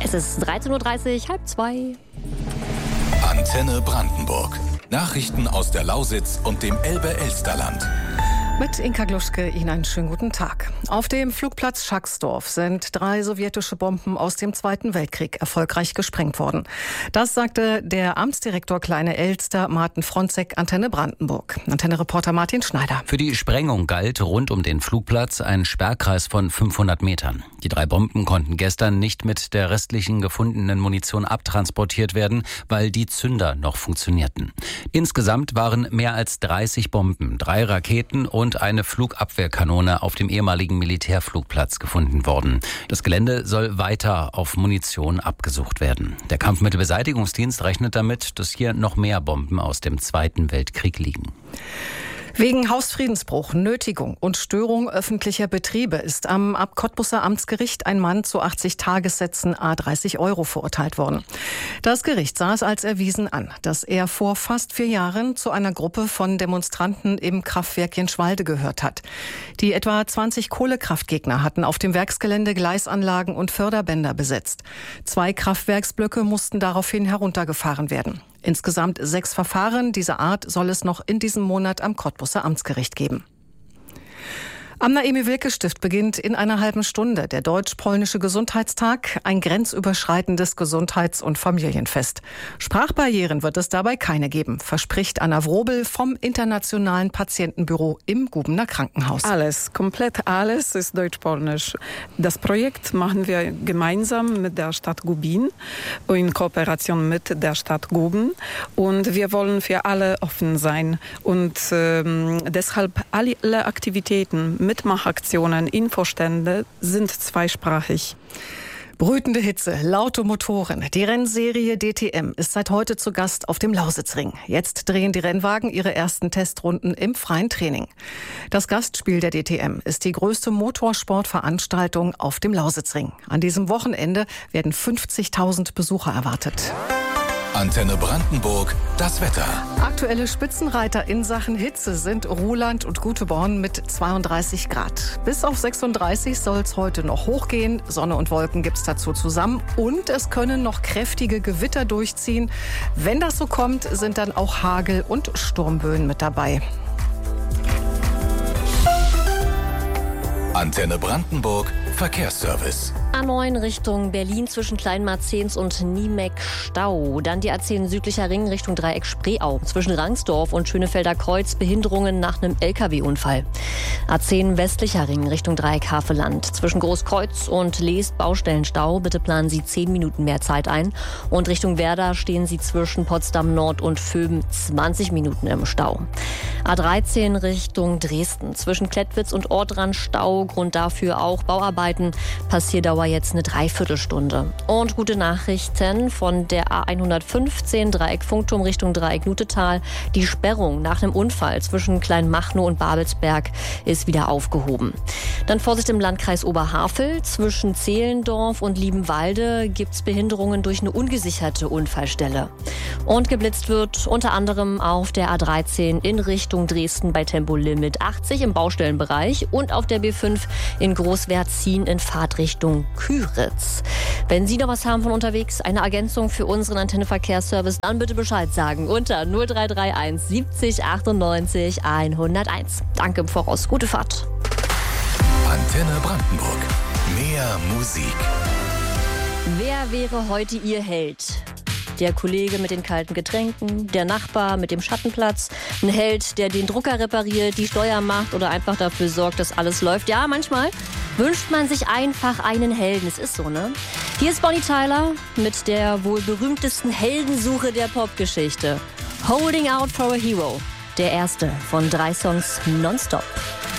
Es ist 13:30 Uhr, 13:30. Antenne Brandenburg. Nachrichten aus der Lausitz und dem Elbe-Elsterland. Mit Inka Gluschke Ihnen einen schönen guten Tag. Auf dem Flugplatz Schacksdorf sind 3 sowjetische Bomben aus dem Zweiten Weltkrieg erfolgreich gesprengt worden. Das sagte der Amtsdirektor Kleine Elster, Martin Fronzek, Antenne Brandenburg. Antenne-Reporter Martin Schneider. Für die Sprengung galt rund um den Flugplatz ein Sperrkreis von 500 Metern. Die 3 Bomben konnten gestern nicht mit der restlichen gefundenen Munition abtransportiert werden, weil die Zünder noch funktionierten. Insgesamt waren mehr als 30 Bomben, 3 Raketen und eine Flugabwehrkanone auf dem ehemaligen Militärflugplatz gefunden worden. Das Gelände soll weiter auf Munition abgesucht werden. Der Kampfmittelbeseitigungsdienst rechnet damit, dass hier noch mehr Bomben aus dem Zweiten Weltkrieg liegen. Wegen Hausfriedensbruch, Nötigung und Störung öffentlicher Betriebe ist am Cottbuser Amtsgericht ein Mann zu 80 Tagessätzen à 30 € verurteilt worden. Das Gericht sah es als erwiesen an, dass er vor fast 4 Jahren zu einer Gruppe von Demonstranten im Kraftwerk Jenschwalde gehört hat. Die etwa 20 Kohlekraftgegner hatten auf dem Werksgelände Gleisanlagen und Förderbänder besetzt. 2 Kraftwerksblöcke mussten daraufhin heruntergefahren werden. Insgesamt 6 Verfahren dieser Art soll es noch in diesem Monat am Cottbuser Amtsgericht geben. Am Naemi-Wilke-Stift beginnt in einer halben Stunde der Deutsch-Polnische Gesundheitstag, ein grenzüberschreitendes Gesundheits- und Familienfest. Sprachbarrieren wird es dabei keine geben, verspricht Anna Wrobel vom Internationalen Patientenbüro im Gubener Krankenhaus. Alles, komplett alles ist deutsch-polnisch. Das Projekt machen wir gemeinsam mit der Stadt Gubin in Kooperation mit der Stadt Guben. Und wir wollen für alle offen sein. Und deshalb alle Aktivitäten, Mitmachaktionen, Infostände sind zweisprachig. Brütende Hitze, laute Motoren. Die Rennserie DTM ist seit heute zu Gast auf dem Lausitzring. Jetzt drehen die Rennwagen ihre ersten Testrunden im freien Training. Das Gastspiel der DTM ist die größte Motorsportveranstaltung auf dem Lausitzring. An diesem Wochenende werden 50.000 Besucher erwartet. Antenne Brandenburg, das Wetter. Aktuelle Spitzenreiter in Sachen Hitze sind Ruhland und Guteborn mit 32 Grad. Bis auf 36 soll es heute noch hochgehen. Sonne und Wolken gibt's dazu zusammen. Und es können noch kräftige Gewitter durchziehen. Wenn das so kommt, sind dann auch Hagel- und Sturmböen mit dabei. Antenne Brandenburg, Verkehrsservice. A9 Richtung Berlin zwischen Kleinmarzens und Niemeck Stau. Dann die A10 südlicher Ring Richtung Dreieck Spreeau. Zwischen Rangsdorf und Schönefelder Kreuz Behinderungen nach einem LKW-Unfall. A10 westlicher Ring Richtung Dreieck Havelland. Zwischen Großkreuz und Leest Baustellenstau. Bitte planen Sie 10 Minuten mehr Zeit ein. Und Richtung Werder stehen Sie zwischen Potsdam Nord und Vöben 20 Minuten im Stau. A13 Richtung Dresden. Zwischen Klettwitz und Ortrand Stau. Grund dafür auch Bauarbeiten. Passierdauer jetzt eine Dreiviertelstunde. Und gute Nachrichten von der A115 Dreieck Funkturm Richtung Dreieck Nutetal. Die Sperrung nach einem Unfall zwischen Kleinmachnow und Babelsberg ist wieder aufgehoben. Dann Vorsicht im Landkreis Oberhavel. Zwischen Zehlendorf und Liebenwalde gibt es Behinderungen durch eine ungesicherte Unfallstelle. Und geblitzt wird unter anderem auf der A13 in Richtung Dresden bei Tempolimit 80 im Baustellenbereich und auf der B5 in Großwertzien in Fahrtrichtung Küritz. Wenn Sie noch was haben von unterwegs, eine Ergänzung für unseren Antenne-Verkehrsservice, dann bitte Bescheid sagen unter 0331 70 98 101. Danke im Voraus. Gute Fahrt. Antenne Brandenburg. Mehr Musik. Wer wäre heute Ihr Held? Der Kollege mit den kalten Getränken, der Nachbar mit dem Schattenplatz, ein Held, der den Drucker repariert, die Steuer macht oder einfach dafür sorgt, dass alles läuft. Ja, manchmal wünscht man sich einfach einen Helden. Es ist so, ne? Hier ist Bonnie Tyler mit der wohl berühmtesten Heldensuche der Popgeschichte. Holding Out for a Hero. Der erste von 3 Songs nonstop.